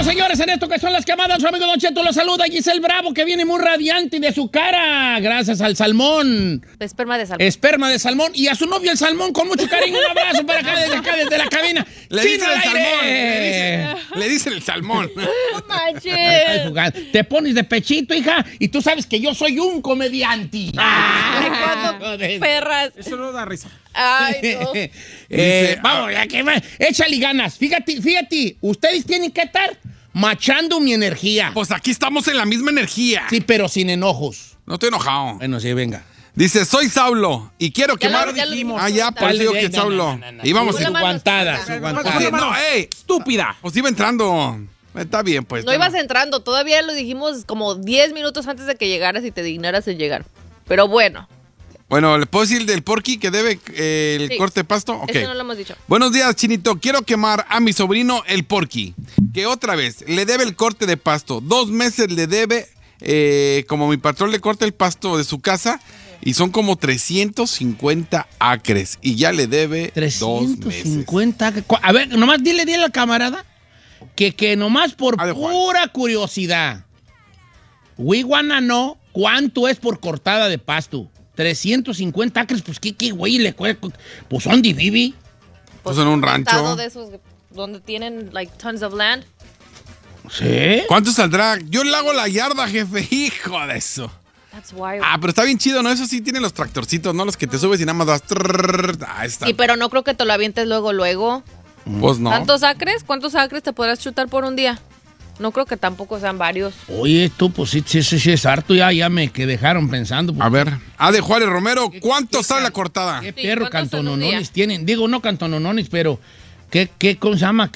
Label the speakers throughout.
Speaker 1: Vamos, señores, en esto que son las quemadas. Su amigo Don Cheto lo saluda. Giselle Bravo, que viene muy radiante de su cara, gracias al salmón.
Speaker 2: Esperma de salmón.
Speaker 1: Esperma de salmón. Y a su novio el salmón, con mucho cariño. Un abrazo para acá, desde la cabina.
Speaker 3: Le dicen el salmón. Le dicen el salmón.
Speaker 2: No manches.
Speaker 1: Te pones de pechito, hija, y tú sabes que yo soy un comediante.
Speaker 2: Ay, cuando perras.
Speaker 4: Eso no da risa.
Speaker 2: Ay, no.
Speaker 1: Vamos, échale ganas. Fíjate, ustedes tienen que estar machando mi energía.
Speaker 3: Pues aquí estamos en la misma energía.
Speaker 1: Sí, pero sin enojos.
Speaker 3: No estoy enojado.
Speaker 1: Bueno, sí, venga.
Speaker 3: Dice, soy Saulo y quiero quemar...
Speaker 2: Ya lo dijimos.
Speaker 3: Ah, ya, por eso digo que Saulo. Y vamos
Speaker 1: Su
Speaker 3: a...
Speaker 1: guantada.
Speaker 3: No,
Speaker 4: Estúpida.
Speaker 3: pues iba entrando. Está bien, pues.
Speaker 2: No ibas entrando, todavía lo dijimos como 10 minutos antes de que llegaras y te dignaras en llegar. Pero bueno.
Speaker 3: Bueno, ¿le puedo decir del porky que debe el
Speaker 2: Sí.
Speaker 3: corte de pasto? Ok.
Speaker 2: Eso no lo hemos dicho.
Speaker 3: Buenos días, Chinito. Quiero quemar a mi sobrino el porky, que otra vez le debe el corte de pasto. 2 meses le debe, como mi patrón le corta el pasto de su casa, y son como 350 acres. Y ya le debe 2 meses.
Speaker 1: 350. A ver, nomás dile al camarada que nomás por pura curiosidad. We wanna know cuánto es por cortada de pasto. 350 acres, pues qué güey le cuesta. Pues son de Bibi.
Speaker 3: Pues en un rancho.
Speaker 2: Estado de esos donde tienen like tons of land.
Speaker 1: ¿Sí?
Speaker 3: ¿Cuánto saldrá? Yo le hago la yarda, jefe. Hijo de eso.
Speaker 2: That's wild.
Speaker 3: Ah, pero está bien chido, ¿no? Eso sí tiene los tractorcitos, ¿no? Los que te subes y nada más das... Ahí está.
Speaker 2: Sí, pero no creo que te lo avientes luego.
Speaker 3: Pues no.
Speaker 2: ¿Tantos acres? ¿Cuántos acres te podrás chutar por un día? No creo que tampoco sean varios.
Speaker 1: Oye, tú, pues sí es harto. Ya me que dejaron pensando. Pues,
Speaker 3: A ver. De Juárez Romero, ¿cuánto sale la cortada?
Speaker 1: ¿Qué
Speaker 2: Sí,
Speaker 1: perro
Speaker 2: ¿cuántos en un
Speaker 1: cantononones
Speaker 2: día?
Speaker 1: tienen? Digo, no cantononones, pero ¿cómo se llama?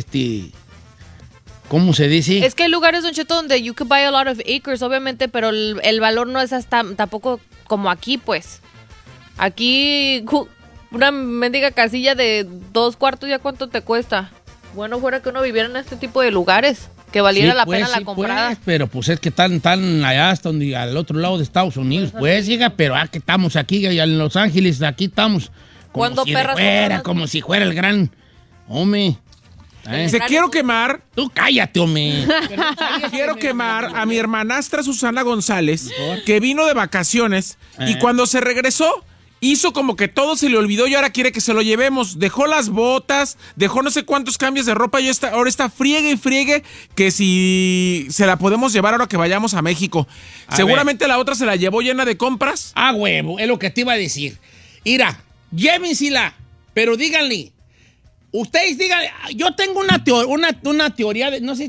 Speaker 1: ¿Cómo se dice?
Speaker 2: Es que hay lugares, Don Cheto, donde you could buy a lot of acres, obviamente, pero el valor no es hasta tampoco como aquí, pues. Aquí, una mendiga casilla de 2 cuartos, ¿ya cuánto te cuesta? Bueno, fuera que uno viviera en este tipo de lugares, que valiera
Speaker 1: Sí,
Speaker 2: la
Speaker 1: pues,
Speaker 2: pena la
Speaker 1: sí,
Speaker 2: comprada.
Speaker 1: pues, pero pues es que están allá hasta donde, al otro lado de Estados Unidos, pues, hija, pero que estamos aquí en Los Ángeles, aquí estamos.
Speaker 2: ¿Cuándo perras compraron?
Speaker 1: Como si fuera el gran hombre.
Speaker 4: Dice, quiero quemar
Speaker 1: Tú cállate, hombre.
Speaker 4: Quiero quemar a mi hermanastra Susana González, que vino de vacaciones y cuando se regresó, hizo como que todo se le olvidó y ahora quiere que se lo llevemos. Dejó las botas, dejó no sé cuántos cambios de ropa y ahora está friegue y friegue que si se la podemos llevar ahora que vayamos a México. Seguramente la otra se la llevó llena de compras.
Speaker 1: Ah, huevo, es lo que te iba a decir. Mira, llévensela, pero díganle. Ustedes díganle, yo tengo una teoría, no sé